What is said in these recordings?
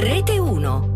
Rete 1.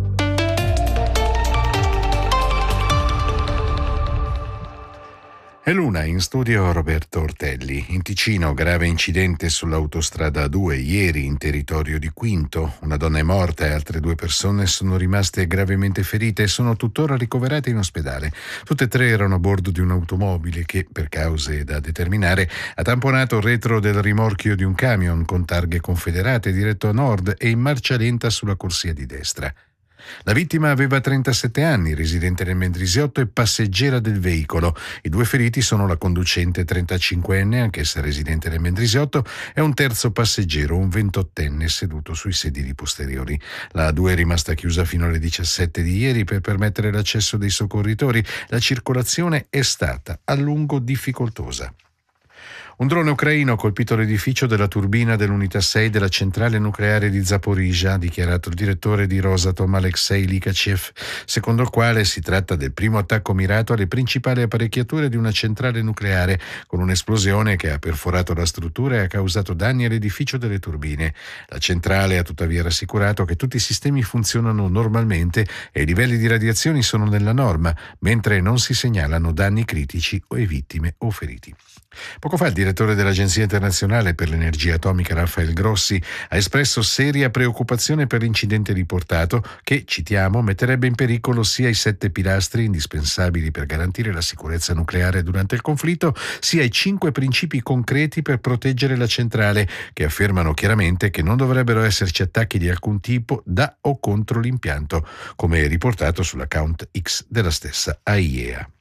È l'una, in studio Roberto Ortelli. In Ticino, grave incidente sull'autostrada A2 ieri in territorio di Quinto. Una donna è morta e altre 2 persone sono rimaste gravemente ferite e sono tuttora ricoverate in ospedale. Tutte e 3 erano a bordo di un'automobile che, per cause da determinare, ha tamponato il retro del rimorchio di un camion con targhe confederate diretto a nord e in marcia lenta sulla corsia di destra. La vittima aveva 37 anni, residente nel Mendrisiotto e passeggera del veicolo. I 2 feriti sono la conducente 35enne, anch'essa residente nel Mendrisiotto, e un terzo passeggero, un 28enne, seduto sui sedili posteriori. La A2 è rimasta chiusa fino alle 17 di ieri per permettere l'accesso dei soccorritori. La circolazione è stata a lungo difficoltosa. Un drone ucraino ha colpito l'edificio della turbina dell'unità 6 della centrale nucleare di Zaporizhzhia, ha dichiarato il direttore di Rosatom Alexei Likachev, secondo il quale si tratta del primo attacco mirato alle principali apparecchiature di una centrale nucleare, con un'esplosione che ha perforato la struttura e ha causato danni all'edificio delle turbine. La centrale ha tuttavia rassicurato che tutti i sistemi funzionano normalmente e i livelli di radiazioni sono nella norma, mentre non si segnalano danni critici o vittime o feriti. Poco fa il direttore dell'Agenzia internazionale per l'energia atomica Rafael Grossi ha espresso seria preoccupazione per l'incidente riportato che, citiamo, metterebbe in pericolo sia i 7 pilastri indispensabili per garantire la sicurezza nucleare durante il conflitto, sia i 5 principi concreti per proteggere la centrale, che affermano chiaramente che non dovrebbero esserci attacchi di alcun tipo da o contro l'impianto, come riportato sull'account X della stessa AIEA.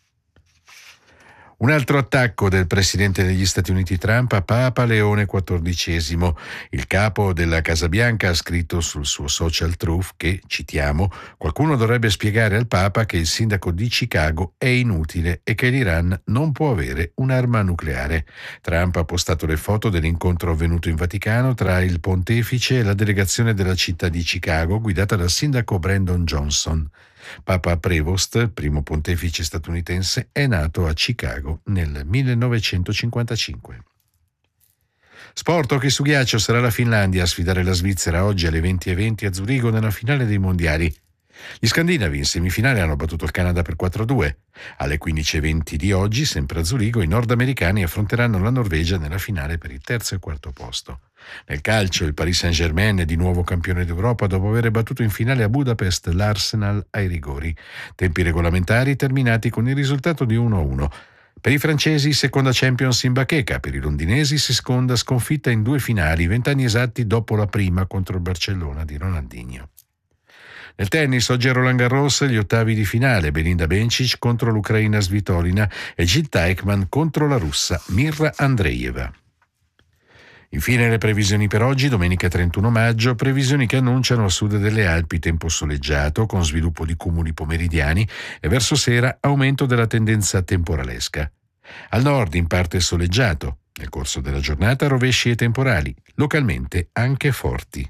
Un altro attacco del presidente degli Stati Uniti Trump a Papa Leone XIV. Il capo della Casa Bianca ha scritto sul suo social Truth che, citiamo, qualcuno dovrebbe spiegare al Papa che il sindaco di Chicago è inutile e che l'Iran non può avere un'arma nucleare. Trump ha postato le foto dell'incontro avvenuto in Vaticano tra il pontefice e la delegazione della città di Chicago guidata dal sindaco Brandon Johnson. Papa Prevost, primo pontefice statunitense, è nato a Chicago nel 1955. Sport, hockey su ghiaccio, sarà la Finlandia a sfidare la Svizzera oggi alle 20:20 a Zurigo nella finale dei mondiali. Gli scandinavi in semifinale hanno battuto il Canada per 4-2. Alle 15:20 di oggi, sempre a Zurigo, i nordamericani affronteranno la Norvegia nella finale per il terzo e quarto posto. Nel calcio, il Paris Saint-Germain è di nuovo campione d'Europa dopo aver battuto in finale a Budapest l'Arsenal ai rigori. Tempi regolamentari terminati con il risultato di 1-1. Per i francesi, seconda Champions in bacheca. Per i londinesi, seconda sconfitta in 2 finali, 20 anni esatti dopo la prima contro il Barcellona di Ronaldinho. Nel tennis, oggi a Roland Garros, gli ottavi di finale, Belinda Bencic contro l'ucraina Svitolina e Jill Teichmann contro la russa Mirra Andreeva. Infine le previsioni per oggi, domenica 31 maggio, previsioni che annunciano a sud delle Alpi tempo soleggiato con sviluppo di cumuli pomeridiani e verso sera aumento della tendenza temporalesca. Al nord in parte soleggiato, nel corso della giornata rovesci e temporali, localmente anche forti.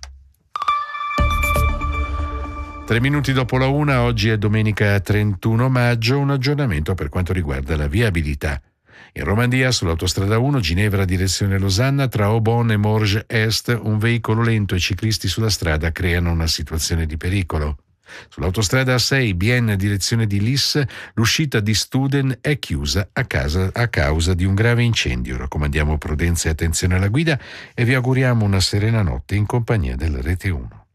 3 minuti dopo la 1, oggi è domenica 31 maggio, un aggiornamento per quanto riguarda la viabilità. In Romandia, sull'autostrada 1, Ginevra direzione Losanna, tra Aubonne e Morges Est, un veicolo lento e ciclisti sulla strada creano una situazione di pericolo. Sull'autostrada A6, Bienne direzione di Lis, l'uscita di Studen è chiusa a causa di un grave incendio. Raccomandiamo prudenza e attenzione alla guida e vi auguriamo una serena notte in compagnia della Rete 1.